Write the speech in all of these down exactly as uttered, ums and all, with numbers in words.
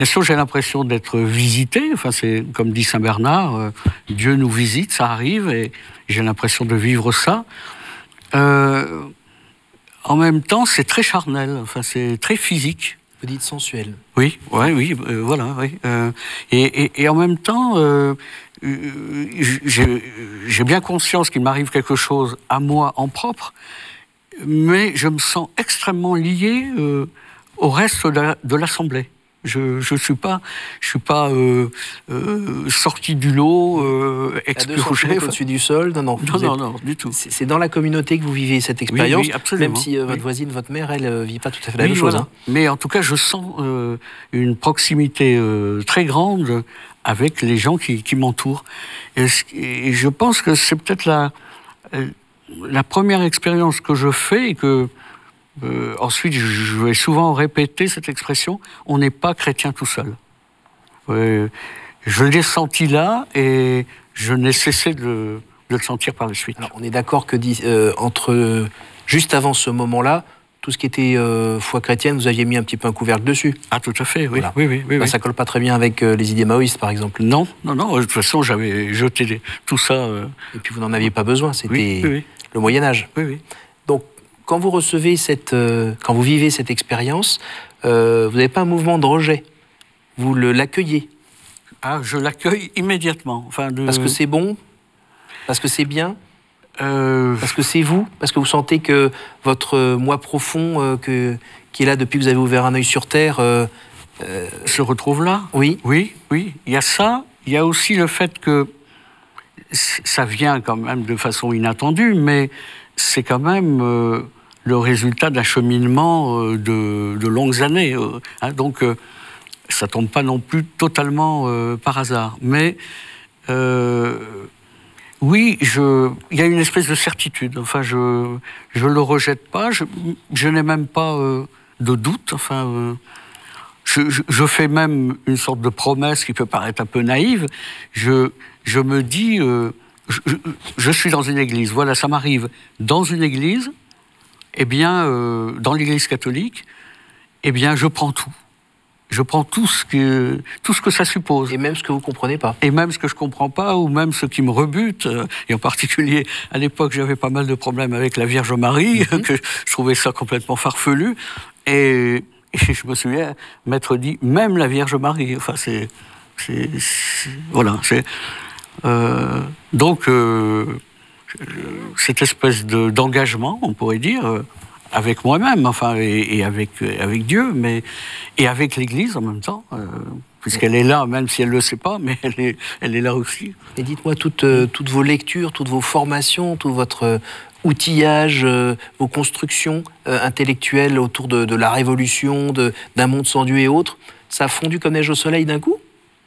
Bien sûr, j'ai l'impression d'être visité. Enfin, c'est comme dit saint Bernard, euh, Dieu nous visite, ça arrive, et j'ai l'impression de vivre ça. Euh, en même temps, c'est très charnel. Enfin, c'est très physique. Vous dites sensuel. Oui, ouais, oui, euh, voilà, oui. Euh, et, et, et en même temps, euh, j'ai, j'ai bien conscience qu'il m'arrive quelque chose à moi en propre, mais je me sens extrêmement lié euh, au reste de, la, de l'Assemblée. Je ne suis pas, je suis pas euh, euh, sorti du lot, euh, expurgé. Au-dessus du sol, non, non, non, non, non, du tout. C'est, c'est dans la communauté que vous vivez cette expérience, oui, oui, absolument. Même si euh, votre oui. voisine, votre mère, elle ne vit pas tout à fait la oui, même chose. Voilà. Hein. Mais en tout cas, je sens euh, une proximité euh, très grande avec les gens qui, qui m'entourent. Et, et je pense que c'est peut-être la, la première expérience que je fais et que Euh, ensuite, je vais souvent répéter cette expression, on n'est pas chrétien tout seul. Euh, je l'ai senti là et je n'ai cessé de, de le sentir par la suite. Alors, on est d'accord que euh, entre juste avant ce moment-là, tout ce qui était euh, foi chrétienne, vous aviez mis un petit peu un couvercle dessus. Ah, tout à fait, oui. Voilà. oui, oui, oui, bah, oui. Ça colle pas très bien avec euh, les idées maoïstes, par exemple. Non, non, non. De toute façon, j'avais jeté les, tout ça. Euh... Et puis, vous n'en aviez pas besoin. C'était oui, oui, oui. le Moyen-Âge. Oui, oui. Donc, quand vous recevez cette, euh, quand vous vivez cette expérience, euh, vous n'avez pas un mouvement de rejet. Vous le, l'accueillez. Ah, je l'accueille immédiatement. Enfin, de... Parce que c'est bon, parce que c'est bien, euh... parce que c'est vous, parce que vous sentez que votre euh, moi profond, euh, que, qui est là depuis que vous avez ouvert un œil sur terre, euh, euh... se retrouve là. Oui, oui, oui. Il y a ça. Il y a aussi le fait que ça vient quand même de façon inattendue, mais c'est quand même euh, le résultat d'un cheminement euh, de, de longues années. Euh, hein, donc, euh, ça ne tombe pas non plus totalement euh, par hasard. Mais, euh, oui, je, il y a une espèce de certitude. Enfin, je ne le rejette pas. Je, je n'ai même pas euh, de doute. Enfin, euh, je, je, je fais même une sorte de promesse qui peut paraître un peu naïve. Je, je me dis... Euh, Je, je, je suis dans une église, voilà, ça m'arrive dans une église, eh bien, euh, dans l'église catholique, eh bien, je prends tout. Je prends tout ce que, tout ce que ça suppose. Et même ce que vous ne comprenez pas. Et même ce que je ne comprends pas, ou même ce qui me rebute. Et en particulier, à l'époque, j'avais pas mal de problèmes avec la Vierge Marie, mm-hmm. que je trouvais ça complètement farfelu. Et, et je me souviens m'être dit, même la Vierge Marie, enfin, c'est... c'est, c'est voilà, c'est... Euh, donc, euh, cette espèce de, d'engagement, on pourrait dire, euh, avec moi-même, enfin, et, et avec, avec Dieu, mais, et avec l'Église en même temps, euh, puisqu'elle est là, même si elle ne le sait pas, mais elle est, elle est là aussi. Et dites-moi, toutes, euh, toutes vos lectures, toutes vos formations, tout votre euh, outillage, euh, vos constructions euh, intellectuelles autour de, de la Révolution, de, d'un monde sans Dieu et autres, ça a fondu comme neige au soleil d'un coup ?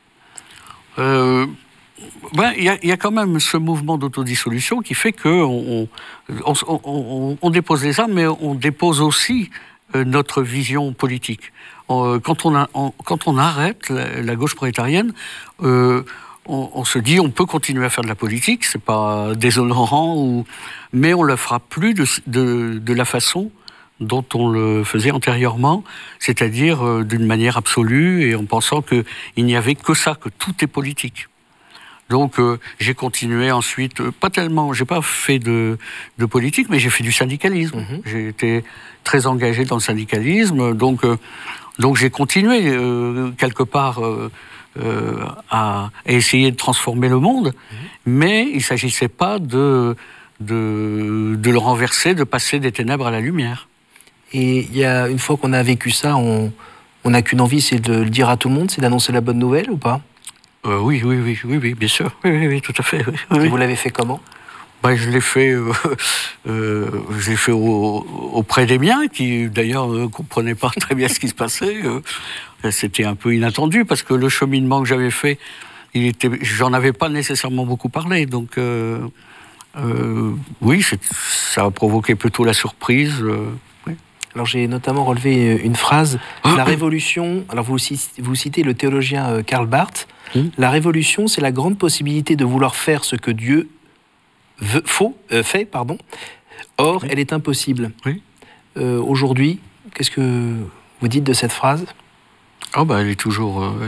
euh, Ben, il y a, y a quand même ce mouvement d'autodissolution qui fait qu'on on, on, on, on dépose les armes, mais on dépose aussi euh, notre vision politique. Euh, quand, on a, on, quand on arrête la, la gauche prolétarienne, euh, on, on se dit on peut continuer à faire de la politique, c'est pas déshonorant, ou, mais on ne le fera plus de, de, de la façon dont on le faisait antérieurement, c'est-à-dire euh, d'une manière absolue et en pensant qu'il n'y avait que ça, que tout est politique. Donc euh, j'ai continué ensuite, euh, pas tellement, j'ai pas fait de, de politique, mais j'ai fait du syndicalisme. Mmh. J'ai été très engagé dans le syndicalisme, donc, euh, donc j'ai continué euh, quelque part euh, euh, à, à essayer de transformer le monde, mmh. mais il ne s'agissait pas de, de, de le renverser, de passer des ténèbres à la lumière. Et il y a, une fois qu'on a vécu ça, on n'a qu'une envie, c'est de le dire à tout le monde, c'est d'annoncer la bonne nouvelle ou pas ? Euh, oui, oui, oui, oui, oui, bien sûr. Oui, oui, oui, tout à fait. Oui, oui. Et vous l'avez fait comment ? Ben, je l'ai fait, euh, euh, je l'ai fait au, auprès des miens, qui d'ailleurs ne comprenaient pas très bien ce qui se passait. Euh, c'était un peu inattendu, parce que le cheminement que j'avais fait, il était, j'en avais pas nécessairement beaucoup parlé. Donc, euh, euh, oui, c'est, ça a provoqué plutôt la surprise. Euh, oui. Alors j'ai notamment relevé une phrase, la révolution, alors vous, vous citez le théologien Karl Barth, mmh. La révolution, c'est la grande possibilité de vouloir faire ce que Dieu veut, faut, euh, fait, pardon. Or, oui. Elle est impossible. Oui. Euh, aujourd'hui, qu'est-ce que vous dites de cette phrase ? Ah bah, elle est toujours... euh,